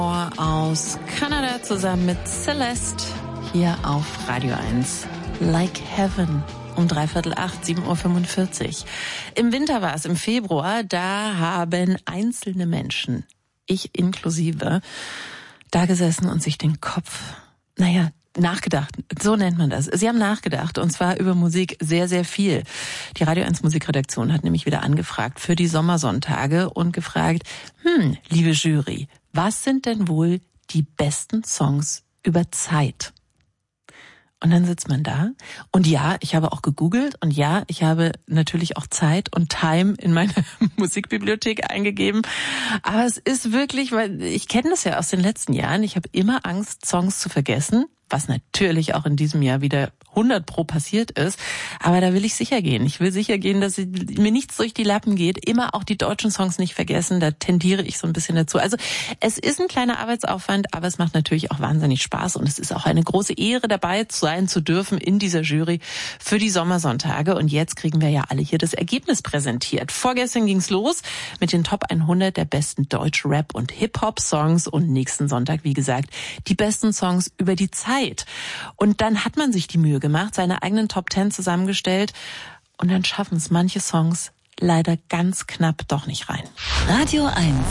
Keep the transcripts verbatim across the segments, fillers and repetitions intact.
Aus Kanada zusammen mit Celeste hier auf Radio eins. Like Heaven um dreiviertel acht, sieben Uhr fünfundvierzig. Im Winter war es, im Februar, da haben einzelne Menschen, ich inklusive, da gesessen und sich den Kopf, naja, nachgedacht, so nennt man das. Sie haben nachgedacht, und zwar über Musik sehr, sehr viel. Die Radio eins Musikredaktion hat nämlich wieder angefragt für die Sommersonntage und gefragt, hm, liebe Jury, was sind denn wohl die besten Songs über Zeit? Und dann sitzt man da. Und ja, ich habe auch gegoogelt. Und ja, ich habe natürlich auch Zeit und Time in meine Musikbibliothek eingegeben. Aber es ist wirklich, weil ich kenne das ja aus den letzten Jahren. Ich habe immer Angst, Songs zu vergessen, was natürlich auch in diesem Jahr wieder hundert pro passiert ist. Aber da will ich sicher gehen. Ich will sicher gehen, dass mir nichts durch die Lappen geht. Immer auch die deutschen Songs nicht vergessen. Da tendiere ich so ein bisschen dazu. Also es ist ein kleiner Arbeitsaufwand, aber es macht natürlich auch wahnsinnig Spaß. Und es ist auch eine große Ehre, dabei sein zu dürfen in dieser Jury für die Sommersonntage. Und jetzt kriegen wir ja alle hier das Ergebnis präsentiert. Vorgestern ging's los mit den Top hundert der besten Deutsch-Rap- und Hip-Hop-Songs. Und nächsten Sonntag, wie gesagt, die besten Songs über die Zeit. Und dann hat man sich die Mühe gemacht, seine eigenen Top zehn zusammengestellt, und dann schaffen es manche Songs leider ganz knapp doch nicht rein. Radio eins.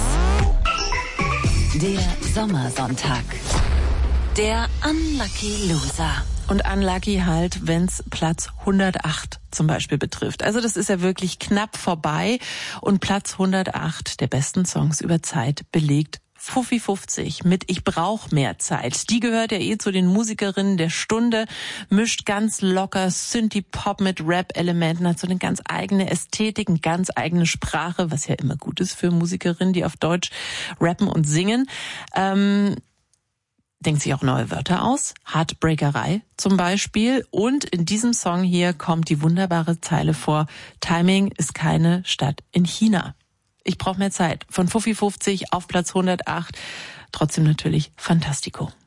Der Sommersonntag. Der Unlucky Loser. Und unlucky halt, wenn's Platz hundertacht zum Beispiel betrifft. Also das ist ja wirklich knapp vorbei, und Platz hundertacht der besten Songs über Zeit belegt Fuffi fünfzig mit Ich brauch mehr Zeit. Die gehört ja eh zu den Musikerinnen der Stunde, mischt ganz locker Synthie-Pop mit Rap-Elementen, hat so eine ganz eigene Ästhetik, eine ganz eigene Sprache, was ja immer gut ist für Musikerinnen, die auf Deutsch rappen und singen. Ähm, denkt sich auch neue Wörter aus, Heartbreakerei zum Beispiel. Und in diesem Song hier kommt die wunderbare Zeile vor, Timing ist keine Stadt in China. Ich brauche mehr Zeit. Von Fuffi fünfzig auf Platz hundertacht. Trotzdem natürlich Fantastico.